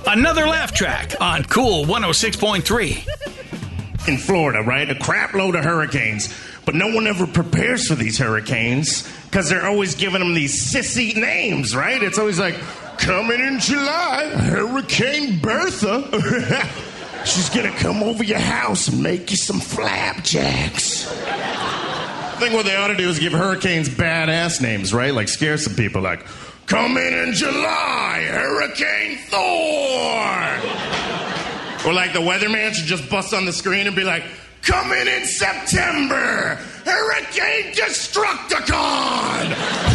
Another laugh track on Cool 106.3. In Florida, right? A crap load of hurricanes. But no one ever prepares for these hurricanes because they're always giving them these sissy names, right? It's always like, coming in July, Hurricane Bertha. She's going to come over your house and make you some flapjacks. I think what they ought to do is give hurricanes badass names, right? Like scare some people, like, coming in July, Hurricane Thor. Or like the weatherman should just bust on the screen and be like, coming in September, Hurricane Destructicon.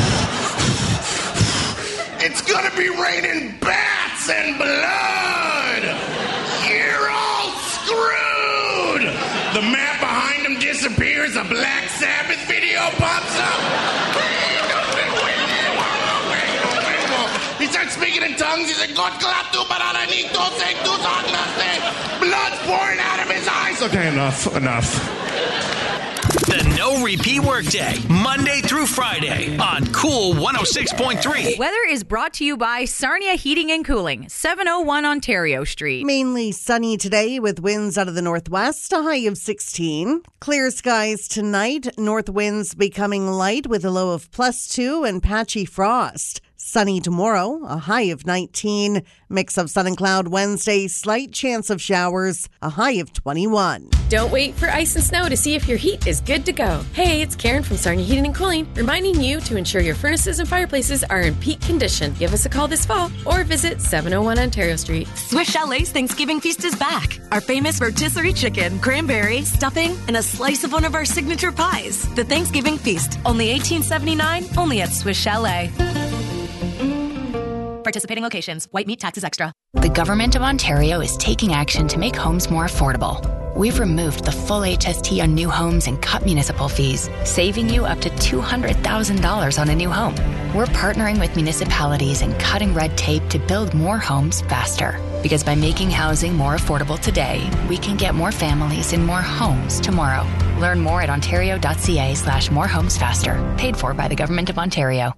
It's gonna be raining bats and blood. You're all screwed. The map behind him disappears. A Black Sabbath video pops up. He starts speaking in tongues. He said, God clap tu para ni tose tu sagnaste. Blood's pouring out of his eyes. Okay, enough. The No Repeat Workday, Monday through Friday on Cool 106.3. Weather is brought to you by Sarnia Heating and Cooling, 701 Ontario Street. Mainly sunny today with winds out of the northwest, a high of 16. Clear skies tonight, north winds becoming light with a low of +2 and patchy frost. Sunny tomorrow, a high of 19. Mix of sun and cloud Wednesday, slight chance of showers, a high of 21. Don't wait for ice and snow to see if your heat is good to go. Hey, it's Karen from Sarnia Heating and Cooling, reminding you to ensure your furnaces and fireplaces are in peak condition. Give us a call this fall or visit 701 Ontario Street. Swiss Chalet's Thanksgiving feast is back. Our famous rotisserie chicken, cranberry, stuffing, and a slice of one of our signature pies. The Thanksgiving feast, only $18.79, only at Swiss Chalet. Participating locations. White meat taxes extra. The Government of Ontario is taking action to make homes more affordable. We've removed the full HST on new homes and cut municipal fees, saving you up to $200,000 on a new home. We're partnering with municipalities and cutting red tape to build more homes faster. Because by making housing more affordable today, we can get more families in more homes tomorrow. Learn more at ontario.ca/morehomesfaster. Paid for by the Government of Ontario.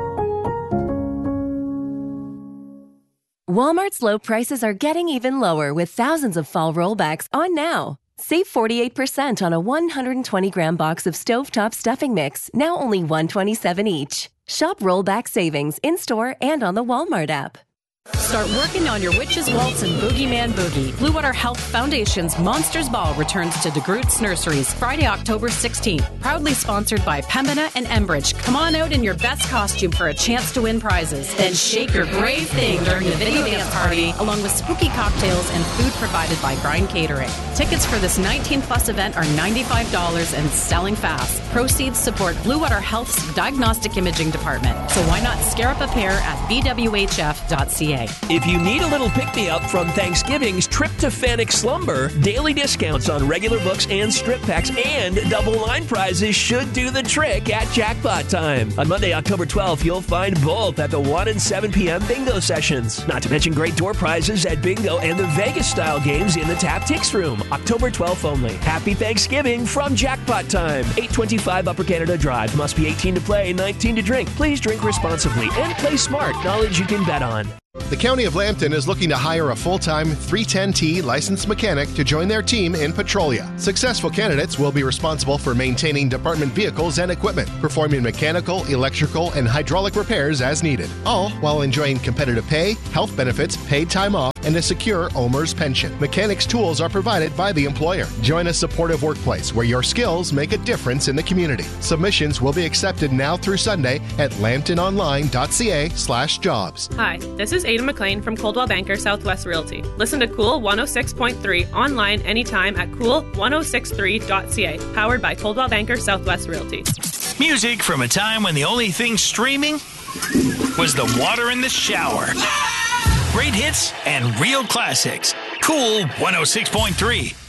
Walmart's low prices are getting even lower with thousands of fall rollbacks on now. Save 48% on a 120-gram box of stovetop stuffing mix, now only $1.27 each. Shop rollback savings in-store and on the Walmart app. Start working on your Witches Waltz and Boogeyman Boogie. Blue Water Health Foundation's Monsters Ball returns to DeGroote's Nurseries Friday, October 16th. Proudly sponsored by Pembina and Enbridge. Come on out in your best costume for a chance to win prizes. Then shake your brave thing during the video dance party, along with spooky cocktails and food provided by Grind Catering. Tickets for this 19-plus event are $95 and selling fast. Proceeds support Blue Water Health's Diagnostic Imaging Department. So why not scare up a pair at bwhf.ca. If you need a little pick-me-up from Thanksgiving's tryptophanic slumber, daily discounts on regular books and strip packs and double line prizes should do the trick at Jackpot Time. On Monday, October 12th, you'll find both at the 1 and 7 p.m. bingo sessions. Not to mention great door prizes at bingo and the Vegas-style games in the Tap Tix Room. October 12th only. Happy Thanksgiving from Jackpot Time. 825 Upper Canada Drive. Must be 18 to play, 19 to drink. Please drink responsibly and play smart. Knowledge you can bet on. The County of Lambton is looking to hire a full-time 310T licensed mechanic to join their team in Petrolia. Successful candidates will be responsible for maintaining department vehicles and equipment, performing mechanical, electrical, and hydraulic repairs as needed, all while enjoying competitive pay, health benefits, paid time off, and a secure OMERS pension. Mechanics tools are provided by the employer. Join a supportive workplace where your skills make a difference in the community. Submissions will be accepted now through Sunday at lambtononline.ca/jobs. Hi, this is Ada McLean from Coldwell Banker Southwest Realty. Listen to Cool 106.3 online anytime at cool1063.ca. Powered by Coldwell Banker Southwest Realty. Music from a time when the only thing streaming was the water in the shower. Great hits and real classics. Cool 106.3.